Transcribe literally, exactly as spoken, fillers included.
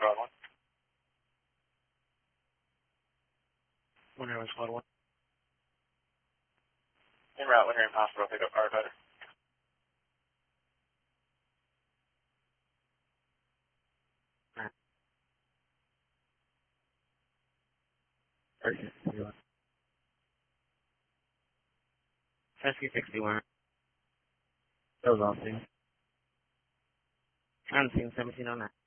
squad one. One Airway Squad one. En route, Winter and Hospital, pick up firefighter. thirteen sixty-one. Rescue sixty-one. Those all things. I'm seeing seventeen oh nine.